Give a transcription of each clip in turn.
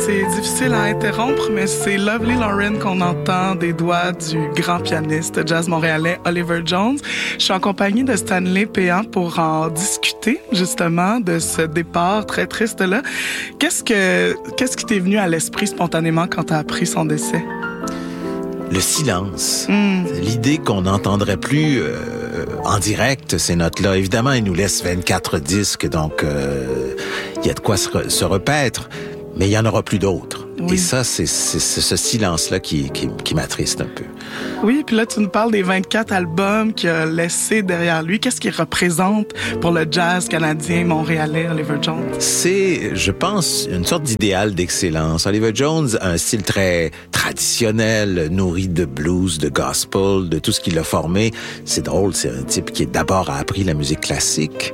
c'est difficile à interrompre, mais c'est Lovely Lauren qu'on entend des doigts du grand pianiste jazz montréalais Oliver Jones. Je suis en compagnie de Stanley Péan pour en discuter justement de ce départ très triste-là. Qu'est-ce qui t'est venu à l'esprit spontanément quand t'as appris son décès? Le silence. L'idée qu'on n'entendrait plus en direct ces notes-là. Évidemment, il nous laisse 24 disques, donc il y a de quoi se repaître, mais il y en aura plus d'autres. Oui. Et ça, c'est ce silence-là qui m'attriste un peu. Oui, puis là, tu nous parles des 24 albums qu'il a laissés derrière lui. Qu'est-ce qu'il représente pour le jazz canadien, montréalais, Oliver Jones? C'est, je pense, une sorte d'idéal d'excellence. Oliver Jones a un style très traditionnel, nourri de blues, de gospel, de tout ce qu'il a formé. C'est drôle, c'est un type qui d'abord a appris la musique classique.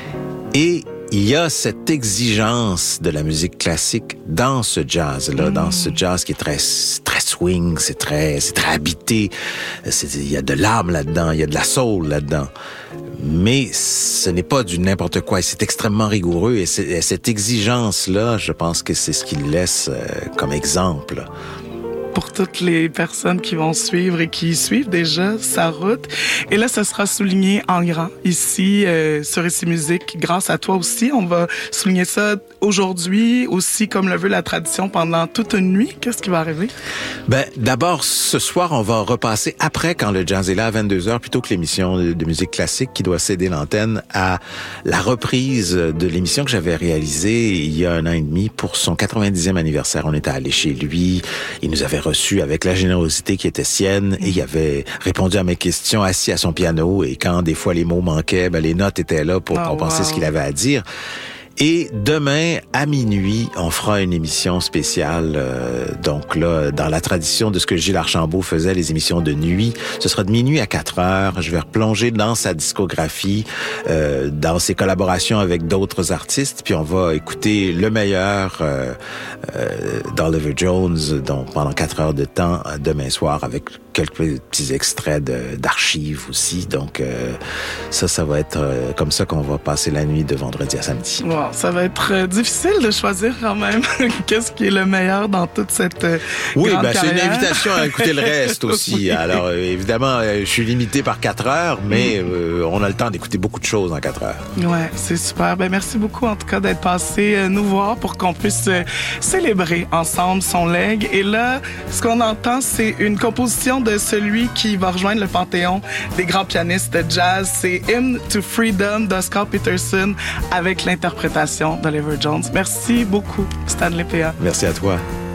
Et il y a cette exigence de la musique classique dans ce jazz-là, dans ce jazz qui est très swing, c'est très habité. Il y a de l'âme là-dedans, il y a de la soul là-dedans. Mais ce n'est pas du n'importe quoi. C'est extrêmement rigoureux et cette exigence-là, je pense que c'est ce qu'il laisse comme exemple. Pour toutes les personnes qui vont suivre et qui suivent déjà sa route. Et là, ce sera souligné en grand ici sur Ici Musique, grâce à toi aussi. On va souligner ça aujourd'hui aussi, comme le veut la tradition, pendant toute une nuit. Qu'est-ce qui va arriver? D'abord, ce soir, on va repasser après, quand le jazz est là, à 22h, plutôt que l'émission de musique classique qui doit céder l'antenne, à la reprise de l'émission que j'avais réalisée il y a 1 an et demi pour son 90e anniversaire. On était allé chez lui, il nous avait reçu avec la générosité qui était sienne et il avait répondu à mes questions assis à son piano et quand des fois les mots manquaient, les notes étaient là pour compenser ce qu'il avait à dire. Et demain, à minuit, on fera une émission spéciale. Donc là, dans la tradition de ce que Gilles Archambault faisait, les émissions de nuit, ce sera de minuit à 4 heures. Je vais replonger dans sa discographie, dans ses collaborations avec d'autres artistes, puis on va écouter le meilleur d'Oliver Jones, donc pendant 4 heures de temps, demain soir, avec quelques petits extraits d'archives aussi. Donc ça va être comme ça qu'on va passer la nuit de vendredi à samedi. Wow. Ça va être difficile de choisir quand même qu'est-ce qui est le meilleur dans toute cette grande carrière. C'est une invitation à écouter le reste aussi. Oui. Alors, évidemment, je suis limité par 4 heures, mais on a le temps d'écouter beaucoup de choses en 4 heures. Ouais, c'est super. Merci beaucoup, en tout cas, d'être passé nous voir pour qu'on puisse célébrer ensemble son legs. Et là, ce qu'on entend, c'est une composition de celui qui va rejoindre le panthéon des grands pianistes de jazz. C'est Hymn to Freedom d'Oscar Peterson avec l'interprétation d'Oliver Jones. Merci beaucoup, Stanley Péan. Merci à toi.